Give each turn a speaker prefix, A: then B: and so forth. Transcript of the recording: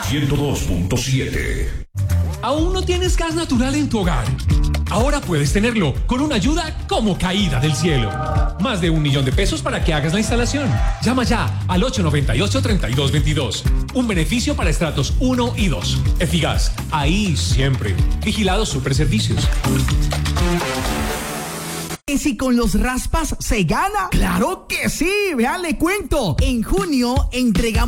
A: 102.7.
B: ¿Aún no tienes gas natural en tu hogar? Ahora puedes tenerlo con una ayuda como caída del cielo. Más de $1 millón para que hagas la instalación. Llama ya al 898-3222. Un beneficio para estratos 1 y 2. Efigas, ahí siempre. Vigilados Superservicios.
C: ¿Y si con los raspas se gana? ¡Claro que sí! Vean, le cuento. En junio entregamos